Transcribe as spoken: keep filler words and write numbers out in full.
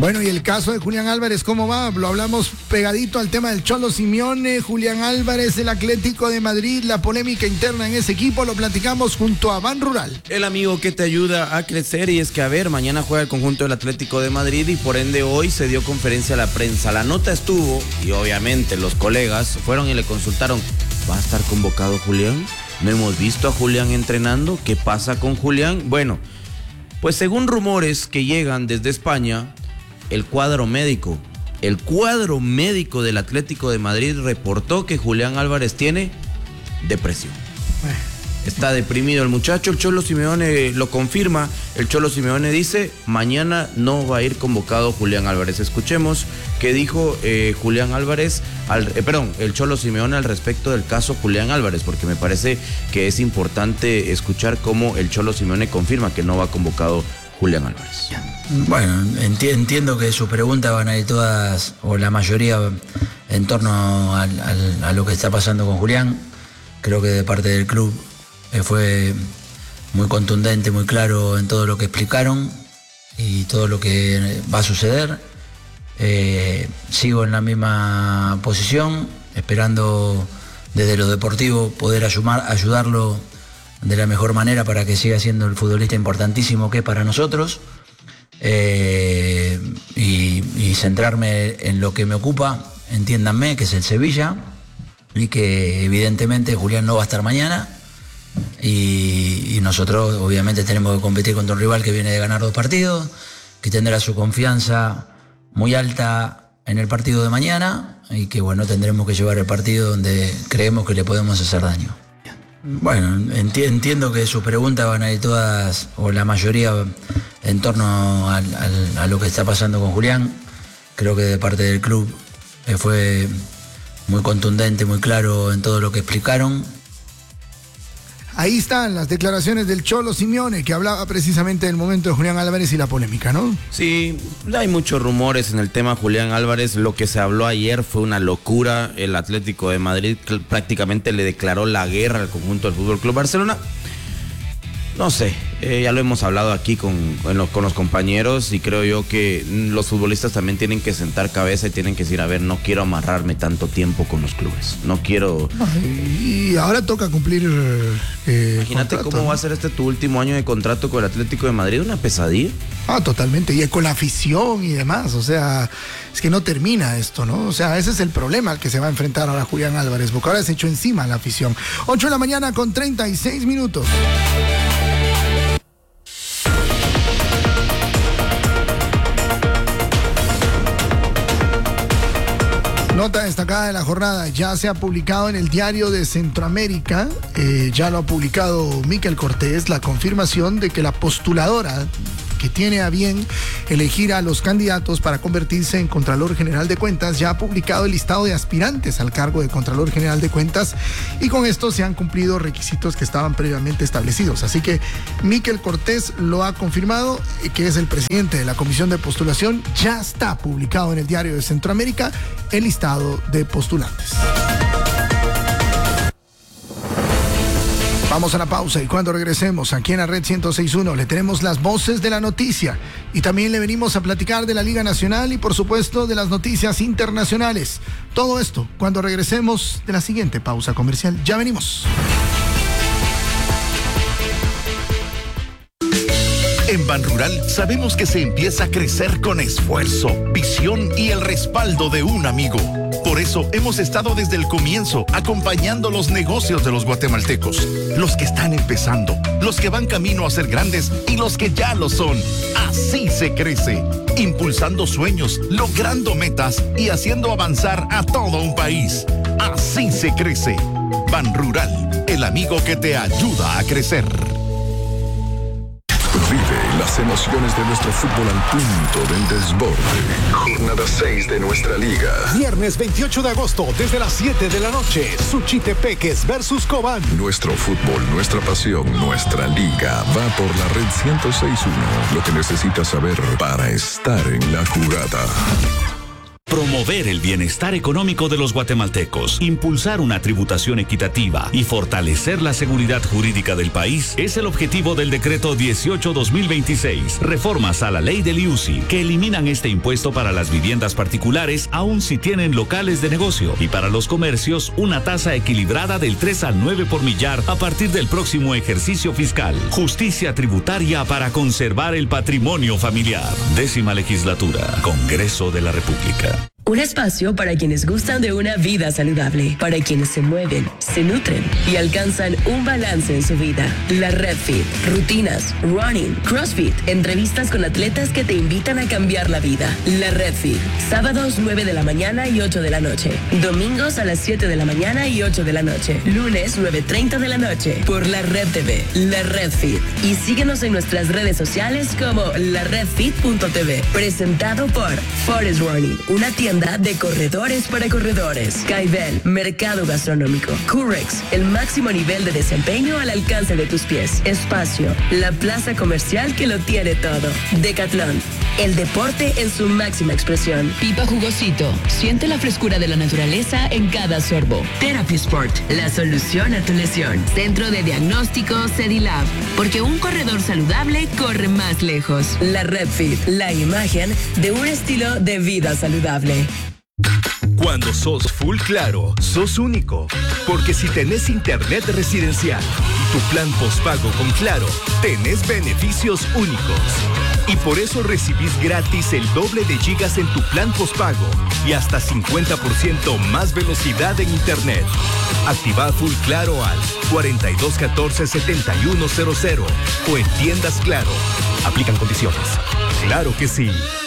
Bueno, y el caso de Julián Álvarez, ¿cómo va? Lo hablamos pegadito al tema del Cholo Simeone, Julián Álvarez, el Atlético de Madrid, la polémica interna en ese equipo, lo platicamos junto a Ban Rural. El amigo que te ayuda a crecer, y es que, a ver, mañana juega el conjunto del Atlético de Madrid y por ende hoy se dio conferencia a la prensa. La nota estuvo y obviamente los colegas fueron y le consultaron, ¿va a estar convocado Julián? No hemos visto a Julián entrenando, ¿qué pasa con Julián? Bueno, pues según rumores que llegan desde España, el cuadro médico, el cuadro médico del Atlético de Madrid reportó que Julián Álvarez tiene depresión. Está deprimido el muchacho, el Cholo Simeone lo confirma, el Cholo Simeone dice, mañana no va a ir convocado Julián Álvarez. Escuchemos qué dijo eh, Julián Álvarez, al, eh, perdón, el Cholo Simeone al respecto del caso Julián Álvarez, porque me parece que es importante escuchar cómo el Cholo Simeone confirma que no va convocado Julián Álvarez. Bueno, enti- entiendo que sus preguntas van a ir todas, o la mayoría, en torno al, al, a lo que está pasando con Julián. Creo que de parte del club eh, fue muy contundente, muy claro en todo lo que explicaron y todo lo que va a suceder. Eh, sigo en la misma posición, esperando desde lo deportivo poder ayudar, ayudarlo de la mejor manera para que siga siendo el futbolista importantísimo que es para nosotros, eh, y, y centrarme en lo que me ocupa, entiéndanme, que es el Sevilla, y que evidentemente Julián no va a estar mañana, y, y nosotros obviamente tenemos que competir contra un rival que viene de ganar dos partidos, que tendrá su confianza muy alta en el partido de mañana, y que bueno, tendremos que llevar el partido donde creemos que le podemos hacer daño. Bueno, enti- entiendo que sus preguntas van a ir todas, o la mayoría, en torno al, al, a lo que está pasando con Julián. Creo que de parte del club eh, fue muy contundente, muy claro en todo lo que explicaron. Ahí están las declaraciones del Cholo Simeone, que hablaba precisamente del momento de Julián Álvarez y la polémica, ¿no? Sí, hay muchos rumores en el tema Julián Álvarez. Lo que se habló ayer fue una locura. El Atlético de Madrid prácticamente le declaró la guerra al conjunto del Fútbol Club Barcelona. No sé, eh, ya lo hemos hablado aquí con, con, los, con los compañeros, y creo yo que los futbolistas también tienen que sentar cabeza y tienen que decir, a ver, no quiero amarrarme tanto tiempo con los clubes, no quiero... Y ahora toca cumplir eh, Imagínate contrato, cómo ¿no? va a ser este tu último año de contrato con el Atlético de Madrid, una pesadilla. Ah, totalmente, y con la afición y demás, o sea, es que no termina esto, ¿no? O sea, ese es el problema al que se va a enfrentar ahora Julián Álvarez, porque ahora se echó encima la afición. ocho de la mañana con treinta y seis minutos. Nota destacada de la jornada, ya se ha publicado en el Diario de Centroamérica, eh, ya lo ha publicado Miquel Cortés, la confirmación de que la postuladora que tiene a bien elegir a los candidatos para convertirse en Contralor General de Cuentas ya ha publicado el listado de aspirantes al cargo de Contralor General de Cuentas, y con esto se han cumplido requisitos que estaban previamente establecidos. Así que Miquel Cortés lo ha confirmado, que es el presidente de la comisión de postulación. Ya está publicado en el Diario de Centroamérica el listado de postulantes. Vamos a la pausa, y cuando regresemos aquí en la Red ciento seis punto uno le tenemos las voces de la noticia, y también le venimos a platicar de la Liga Nacional y por supuesto de las noticias internacionales. Todo esto cuando regresemos de la siguiente pausa comercial. Ya venimos. En Ban Rural sabemos que se empieza a crecer con esfuerzo, visión y el respaldo de un amigo. Por eso hemos estado desde el comienzo acompañando los negocios de los guatemaltecos, los que están empezando, los que van camino a ser grandes y los que ya lo son. Así se crece, impulsando sueños, logrando metas y haciendo avanzar a todo un país. Así se crece. Ban Rural, el amigo que te ayuda a crecer. Vive las emociones de nuestro fútbol al punto del desborde. Jornada seis de nuestra liga. Viernes veintiocho de agosto, desde las siete de la noche, Suchitepeques versus Cobán. Nuestro fútbol, nuestra pasión, nuestra liga va por la Red ciento seis punto uno. Lo que necesitas saber para estar en la jugada. Promover el bienestar económico de los guatemaltecos, impulsar una tributación equitativa y fortalecer la seguridad jurídica del país es el objetivo del decreto dieciocho dos mil veintiséis, reformas a la ley del I U C I, que eliminan este impuesto para las viviendas particulares aun si tienen locales de negocio, y para los comercios una tasa equilibrada del tres al nueve por millar a partir del próximo ejercicio fiscal. Justicia tributaria para conservar el patrimonio familiar. Décima legislatura, Congreso de la República. Un espacio para quienes gustan de una vida saludable, para quienes se mueven, se nutren y alcanzan un balance en su vida. La Red Fit, rutinas, running, crossfit, entrevistas con atletas que te invitan a cambiar la vida. La Red Fit, sábados nueve de la mañana y ocho de la noche, domingos a las siete de la mañana y ocho de la noche, lunes nueve treinta de la noche, por la Red T V. La Red Fit. Y síguenos en nuestras redes sociales como la red fit punto t v. Presentado por Forest Running, una tienda de corredores para corredores. Caibel, mercado gastronómico. Curex, el máximo nivel de desempeño al alcance de tus pies. Espacio, la plaza comercial que lo tiene todo. Decathlon, el deporte en su máxima expresión. Pipa Jugosito, siente la frescura de la naturaleza en cada sorbo. Therapy Sport, la solución a tu lesión. Centro de diagnóstico Cedilab, porque un corredor saludable corre más lejos. La Red Fit, la imagen de un estilo de vida saludable. Cuando sos full claro, sos único. Porque si tenés internet residencial y tu plan postpago con Claro, tenés beneficios únicos. Y por eso recibís gratis el doble de gigas en tu plan postpago y hasta cincuenta por ciento más velocidad en internet. Activa Full Claro al cuatro dos uno cuatro, siete uno cero cero o en tiendas Claro. Aplican condiciones. Claro que sí.